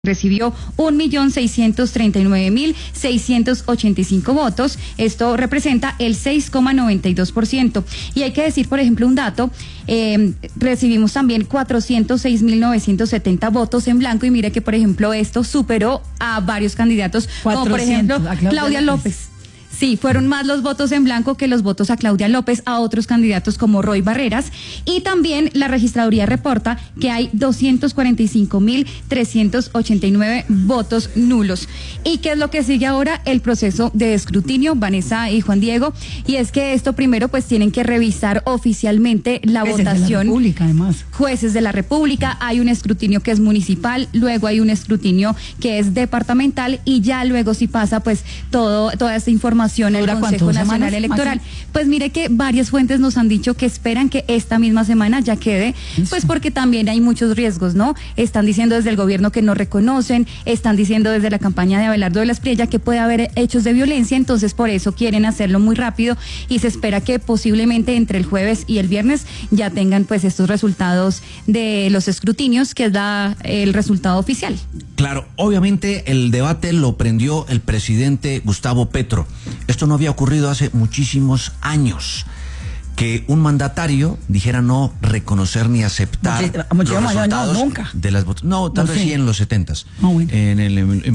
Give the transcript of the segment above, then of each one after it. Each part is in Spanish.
Recibió 1.639.685 votos. Esto representa el 6,92%. Y hay que decir, por ejemplo, un dato, recibimos también 406.970 votos en blanco, y mire que, por ejemplo, esto superó a varios candidatos, como por ejemplo Claudia López. Sí, fueron más los votos en blanco que los votos a Claudia López, a otros candidatos como Roy Barreras. Y también la registraduría reporta que hay 245.389 votos nulos. ¿Y qué es lo que sigue ahora? El proceso de escrutinio, Vanessa y Juan Diego. Y es que esto primero pues tienen que revisar oficialmente la votación. De la República, además. Jueces de la República, hay un escrutinio que es municipal, luego hay un escrutinio que es departamental, y ya luego si pasa pues toda esta información el Consejo Nacional Electoral. Pues mire que varias fuentes nos han dicho que esperan que esta misma semana ya quede, pues porque también hay muchos riesgos, ¿no? Están diciendo desde el gobierno que no reconocen, están diciendo desde la campaña de Abelardo de la Espriella que puede haber hechos de violencia, entonces por eso quieren hacerlo muy rápido, y se espera que posiblemente entre el jueves y el viernes ya tengan pues estos resultados de los escrutinios, que es el resultado oficial. Claro, obviamente el debate lo prendió el presidente Gustavo Petro. Esto no había ocurrido hace muchísimos años, que un mandatario dijera no reconocer ni aceptar los resultados de las votaciones. No, tal vez sí en los 70s. Bueno. En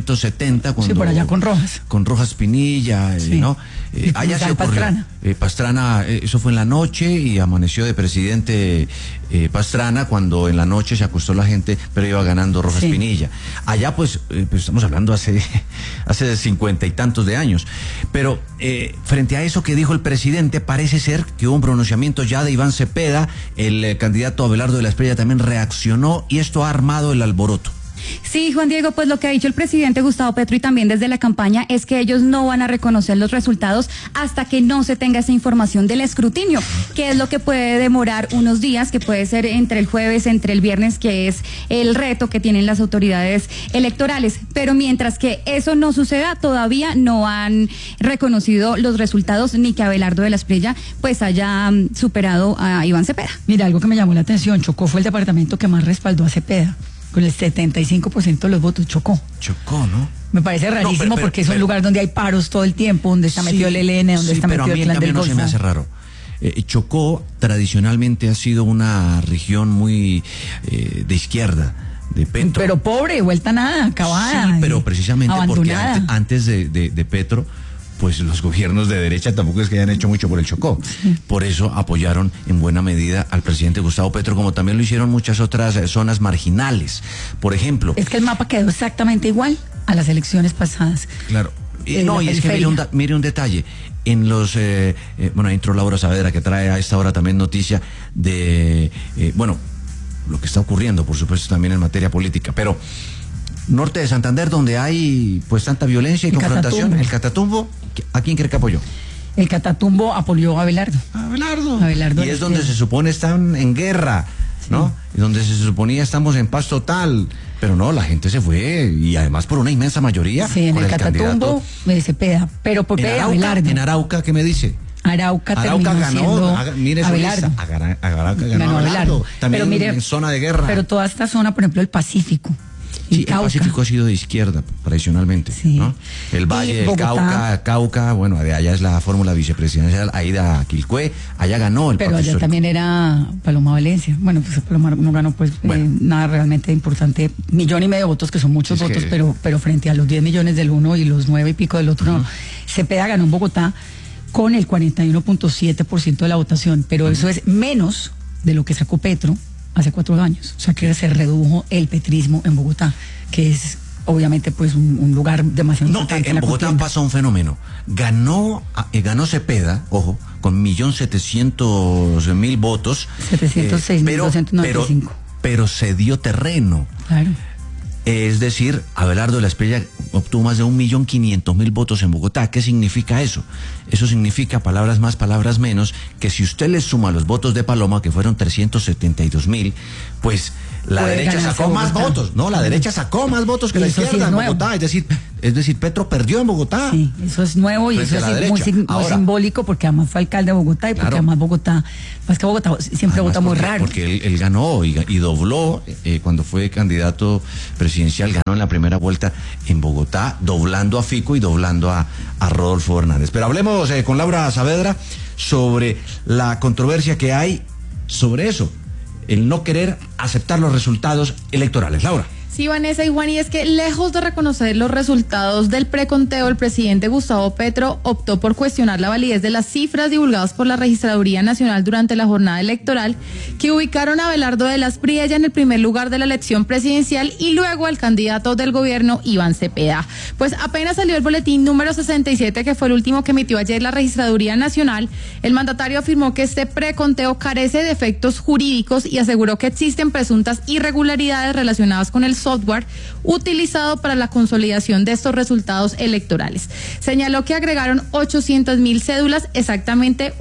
1970, cuando... Sí, por allá con Rojas. Con Rojas Pinilla, sí. ¿No? Allá se ocurrió. Pastrana, eso fue en la noche, y amaneció de presidente Pastrana cuando en la noche se acostó la gente, pero iba ganando Rojas Pinilla. Allá pues estamos hablando hace 50 y tantos de años. Pero frente a eso que dijo el presidente, parece ser que hubo un pronunciamiento ya de Iván Cepeda. El candidato Abelardo de la Espriella también reaccionó, y esto ha armado el alboroto. Sí, Juan Diego, pues lo que ha dicho el presidente Gustavo Petro y también desde la campaña es que ellos no van a reconocer los resultados hasta que no se tenga esa información del escrutinio, que es lo que puede demorar unos días, que puede ser entre el jueves, entre el viernes, que es el reto que tienen las autoridades electorales. Pero mientras que eso no suceda, todavía no han reconocido los resultados, ni que Abelardo de la Espriella pues haya superado a Iván Cepeda. Mira, algo que me llamó la atención: Chocó fue el departamento que más respaldó a Cepeda, con el 75% de los votos. Chocó, ¿no? Me parece rarísimo, porque es un lugar donde hay paros todo el tiempo, donde está metido el ELN, donde está metido el Clan del Golfo. No se me hace raro. Chocó tradicionalmente ha sido una región muy de izquierda, de Petro. Pero pobre, vuelta a nada, acabada. Sí, pero precisamente abandonada. Porque antes de Petro, pues los gobiernos de derecha tampoco es que hayan hecho mucho por el Chocó. Sí. Por eso apoyaron en buena medida al presidente Gustavo Petro, como también lo hicieron muchas otras zonas marginales. Por ejemplo... Es que el mapa quedó exactamente igual a las elecciones pasadas. Claro. Y es que mire un detalle. En los... bueno, ahí entró Laura Saavedra, que trae a esta hora también noticia de... lo que está ocurriendo, por supuesto, también en materia política. Pero... Norte de Santander, donde hay pues tanta violencia y confrontación, el Catatumbo, ¿a quién cree que apoyó? El Catatumbo apoyó a Abelardo. Y es donde se supone están en guerra, ¿no? Sí. Donde se suponía estamos en paz total. Pero no, la gente se fue, y además por una inmensa mayoría. Sí, en el Catatumbo Cepeda, pero por Abelardo. En Arauca, ¿qué me dice? Arauca ganó. Mire esa lista. Arauca ganó Abelardo. También pero en zona de guerra. Pero toda esta zona, por ejemplo, el Pacífico. Sí, el Pacífico ha sido de izquierda tradicionalmente, sí. ¿No? El Valle, el Cauca, bueno, de allá es la fórmula vicepresidencial, Aida Quilcué, allá ganó el Pero allá histórico. También era Paloma Valencia. Bueno, pues Paloma no ganó pues nada realmente importante, 1,5 millones de votos, que son muchos votos, pero frente a los 10 millones del uno y los 9 y pico del otro, no. Cepeda ganó en Bogotá con el 41.7% de la votación, pero eso es menos de lo que sacó Petro hace 4 años. O sea, que se redujo el petrismo en Bogotá, que es obviamente pues un lugar demasiado importante. En Bogotá pasa un fenómeno. Ganó Cepeda, ojo, con 1.700.000 votos. 706.295. Pero se dio terreno. Claro. Es decir, Abelardo de la Espriella obtuvo más de 1.500.000 votos en Bogotá. ¿Qué significa eso? Eso significa, palabras más, palabras menos, que si usted le suma los votos de Paloma, que fueron 372.000, pues la derecha sacó más votos. No, la derecha sacó más votos que la izquierda en Bogotá. Es decir, Es decir, Petro perdió en Bogotá. Sí, eso es nuevo y eso es muy simbólico porque además fue alcalde de Bogotá y porque además Bogotá, más que Bogotá siempre vota muy raro. Porque él ganó y dobló cuando fue candidato presidencial, ganó en la primera vuelta en Bogotá, doblando a Fico y doblando a Rodolfo Hernández. Pero hablemos con Laura Saavedra sobre la controversia que hay sobre eso, el no querer aceptar los resultados electorales. Laura. Sí, Vanessa y Juan, y es que lejos de reconocer los resultados del preconteo, el presidente Gustavo Petro optó por cuestionar la validez de las cifras divulgadas por la Registraduría Nacional durante la jornada electoral, que ubicaron a Abelardo de las Priella en el primer lugar de la elección presidencial y luego al candidato del gobierno, Iván Cepeda. Pues apenas salió el boletín número 67, que fue el último que emitió ayer la Registraduría Nacional, el mandatario afirmó que este preconteo carece de efectos jurídicos y aseguró que existen presuntas irregularidades relacionadas con el software utilizado para la consolidación de estos resultados electorales. Señaló que agregaron 800.000 cédulas, exactamente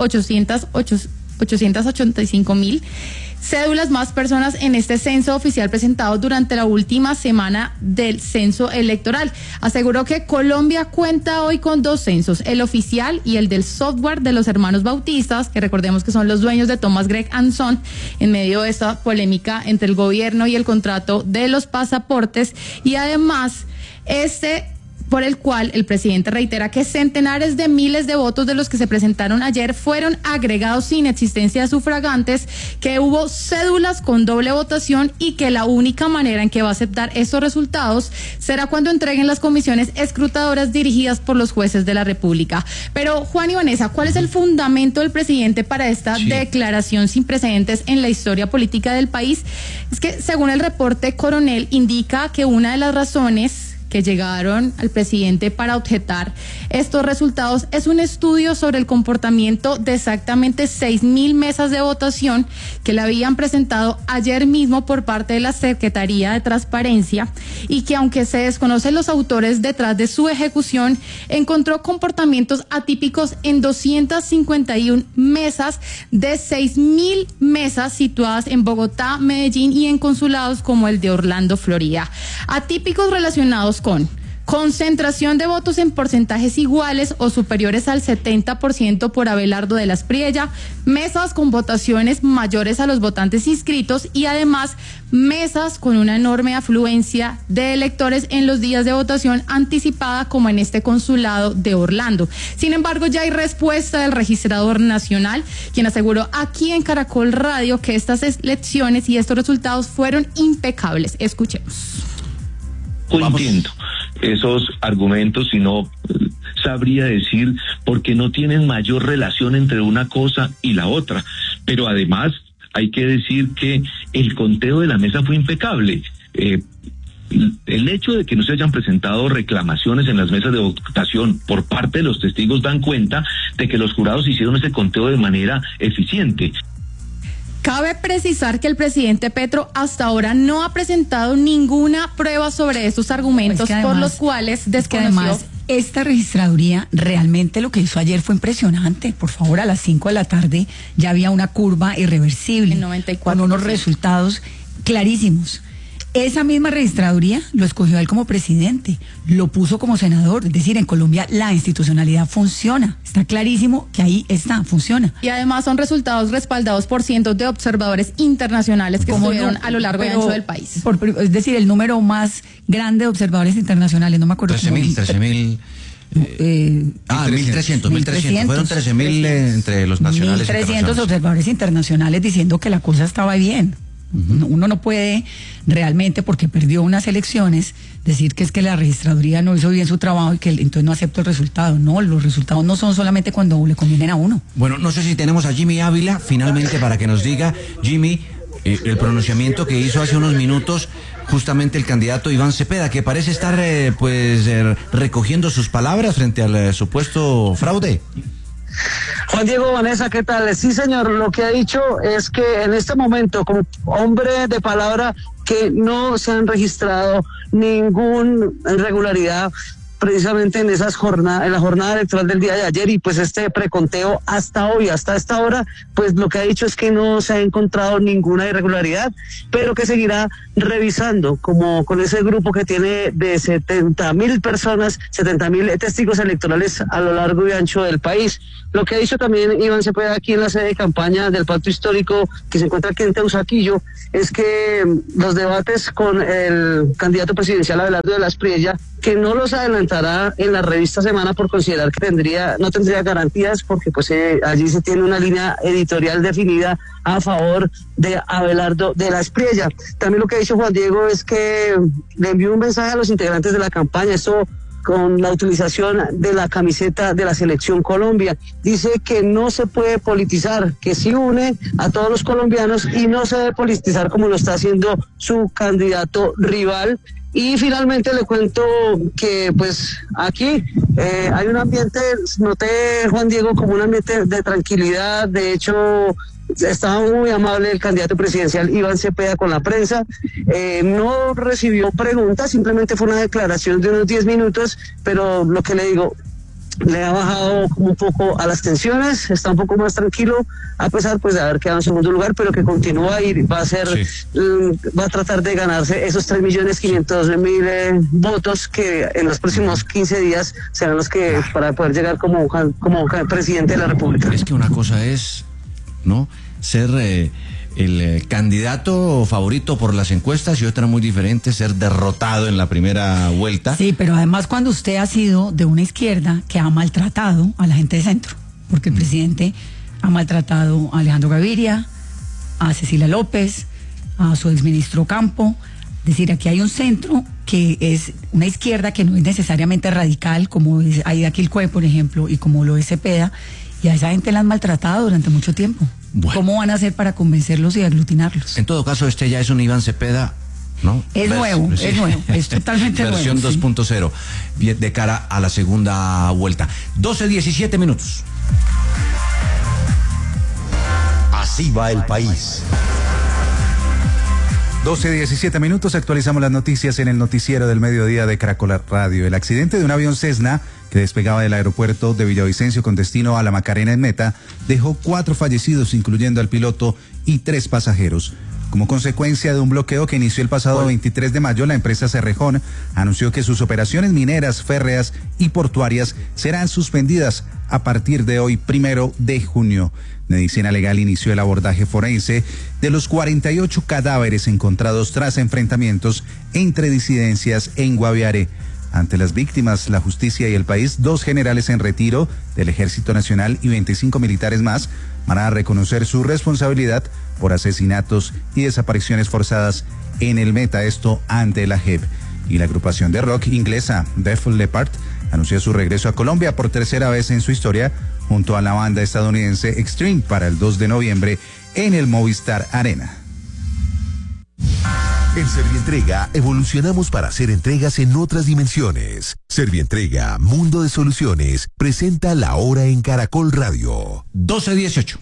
885.000 cédulas más personas en este censo oficial presentado durante la última semana del censo electoral. Aseguró que Colombia cuenta hoy con 2 censos, el oficial y el del software de los hermanos bautistas, que recordemos que son los dueños de Thomas Gregg & Son, en medio de esta polémica entre el gobierno y el contrato de los pasaportes, y además por el cual el presidente reitera que centenares de miles de votos de los que se presentaron ayer fueron agregados sin existencia de sufragantes, que hubo cédulas con doble votación y que la única manera en que va a aceptar estos resultados será cuando entreguen las comisiones escrutadoras dirigidas por los jueces de la República. Pero, Juan y Vanessa, ¿cuál es el fundamento del presidente para esta declaración sin precedentes en la historia política del país? Es que, según el reporte Coronel, indica que una de las razones que llegaron al presidente para objetar estos resultados es un estudio sobre el comportamiento de exactamente 6.000 mesas de votación que le habían presentado ayer mismo por parte de la Secretaría de Transparencia, y que, aunque se desconocen los autores detrás de su ejecución, encontró comportamientos atípicos en 251 mesas de 6.000 mesas situadas en Bogotá, Medellín y en consulados como el de Orlando, Florida. Atípicos relacionados con concentración de votos en porcentajes iguales o superiores al 70% por Abelardo de las Priella, mesas con votaciones mayores a los votantes inscritos y además mesas con una enorme afluencia de electores en los días de votación anticipada, como en este consulado de Orlando. Sin embargo, ya hay respuesta del registrador nacional, quien aseguró aquí en Caracol Radio que estas elecciones y estos resultados fueron impecables. Escuchemos. Entiendo esos argumentos y no sabría decir porque no tienen mayor relación entre una cosa y la otra, pero además hay que decir que el conteo de la mesa fue impecable. El hecho de que no se hayan presentado reclamaciones en las mesas de votación por parte de los testigos dan cuenta de que los jurados hicieron ese conteo de manera eficiente. Cabe precisar que el presidente Petro hasta ahora no ha presentado ninguna prueba sobre estos argumentos, por los cuales desconoció. Además, esta registraduría realmente lo que hizo ayer fue impresionante. Por favor, a las 5 de la tarde ya había una curva irreversible, 94%. Con unos resultados clarísimos. Esa misma registraduría lo escogió a él como presidente, lo puso como senador. Es decir, en Colombia la institucionalidad funciona. Está clarísimo que ahí funciona. Y además son resultados respaldados por cientos de observadores internacionales que estuvieron a lo largo y ancho del país. Es decir, el número más grande de observadores internacionales, no me acuerdo. 13.000. 1.300. Fueron 13.000 entre los nacionales. 1.300 observadores internacionales diciendo que la cosa estaba bien. Uno no puede realmente, porque perdió unas elecciones, decir que es que la registraduría no hizo bien su trabajo y que entonces no acepto el resultado. No, los resultados no son solamente cuando le convienen a uno. Bueno, no sé si tenemos a Jimmy Ávila finalmente para que nos diga, Jimmy, el pronunciamiento que hizo hace unos minutos justamente el candidato Iván Cepeda, que parece estar recogiendo sus palabras frente al supuesto fraude. Juan Diego, Vanessa, ¿qué tal? Sí, señor, lo que ha dicho es que en este momento, como hombre de palabra, que no se han registrado ninguna irregularidad precisamente en la jornada electoral del día de ayer, y pues este preconteo hasta hoy, hasta esta hora, pues lo que ha dicho es que no se ha encontrado ninguna irregularidad, pero que seguirá revisando, como con ese grupo que tiene de 70.000 personas, 70.000 testigos electorales a lo largo y ancho del país. Lo que ha dicho también Iván Cepeda aquí en la sede de campaña del Pacto Histórico, que se encuentra aquí en Teusaquillo, es que los debates con el candidato presidencial Abelardo de la Espriella, que no los adelantará en la revista Semana por considerar que no tendría garantías, porque pues allí se tiene una línea editorial definida a favor de Abelardo de la Espriella. También lo que ha dicho Juan Diego es que le envió un mensaje a los integrantes de la campaña, esto con la utilización de la camiseta de la Selección Colombia. Dice que no se puede politizar, que sí une a todos los colombianos y no se debe politizar como lo está haciendo su candidato rival. Y finalmente le cuento que pues aquí hay un ambiente, noté, Juan Diego, como un ambiente de tranquilidad. De hecho, estaba muy amable el candidato presidencial Iván Cepeda con la prensa, no recibió preguntas, simplemente fue una declaración de unos 10 minutos, pero lo que le digo, le ha bajado como un poco a las tensiones, está un poco más tranquilo, a pesar pues de haber quedado en segundo lugar, pero que continúa y va a tratar de ganarse esos 3.500.000 votos que en los próximos 15 días serán los que para poder llegar como presidente de la República. Es que una cosa es, ¿no?, ser el candidato favorito por las encuestas, y otra muy diferente, ser derrotado en la primera vuelta. Sí, pero además cuando usted ha sido de una izquierda que ha maltratado a la gente de centro, porque el presidente ha maltratado a Alejandro Gaviria, a Cecilia López, a su exministro Campo. Es decir, aquí hay un centro que es una izquierda que no es necesariamente radical, como es Aida Quilcue, por ejemplo, y como lo es Cepeda, y a esa gente la han maltratado durante mucho tiempo. Bueno. ¿Cómo van a hacer para convencerlos y aglutinarlos? En todo caso, este ya es un Iván Cepeda, ¿no? Es nuevo, es totalmente nuevo. Versión 2.0, de cara a la segunda vuelta. 12:17 minutos. Así va el país. 12:17 minutos, actualizamos las noticias en el noticiero del mediodía de Caracol Radio. El accidente de un avión Cessna que despegaba del aeropuerto de Villavicencio con destino a La Macarena en Meta dejó 4 fallecidos, incluyendo al piloto y 3 pasajeros. Como consecuencia de un bloqueo que inició el pasado 23 de mayo, la empresa Cerrejón anunció que sus operaciones mineras, férreas y portuarias serán suspendidas a partir de hoy, 1 de junio. Medicina Legal inició el abordaje forense de los 48 cadáveres encontrados tras enfrentamientos entre disidencias en Guaviare. Ante las víctimas, la justicia y el país, 2 generales en retiro del Ejército Nacional y 25 militares más van a reconocer su responsabilidad por asesinatos y desapariciones forzadas en el Meta, esto ante la JEP. Y la agrupación de rock inglesa Def Leppard anunció su regreso a Colombia por tercera vez en su historia, junto a la banda estadounidense Extreme, para el 2 de noviembre en el Movistar Arena. En Servientrega evolucionamos para hacer entregas en otras dimensiones. Servientrega, Mundo de Soluciones, presenta La Hora en Caracol Radio. 12:18.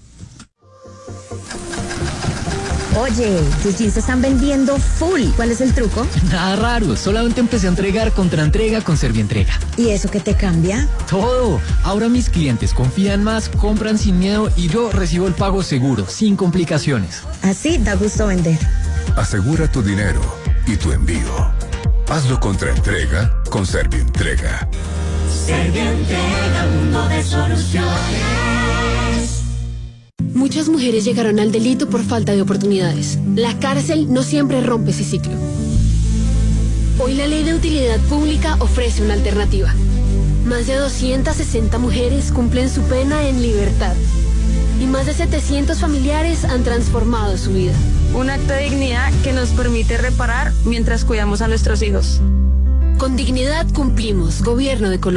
Oye, tus jeans se están vendiendo full. ¿Cuál es el truco? Nada raro, solamente empecé a entregar contraentrega con Servientrega. ¿Y eso qué te cambia? Todo. Ahora mis clientes confían más, compran sin miedo y yo recibo el pago seguro, sin complicaciones. Así da gusto vender. Asegura tu dinero y tu envío. Hazlo contraentrega con Servientrega. Servientrega, Mundo de Soluciones. Muchas mujeres llegaron al delito por falta de oportunidades. La cárcel no siempre rompe ese ciclo. Hoy la Ley de Utilidad Pública ofrece una alternativa. Más de 260 mujeres cumplen su pena en libertad. Y más de 700 familiares han transformado su vida. Un acto de dignidad que nos permite reparar mientras cuidamos a nuestros hijos. Con dignidad cumplimos. Gobierno de Colombia.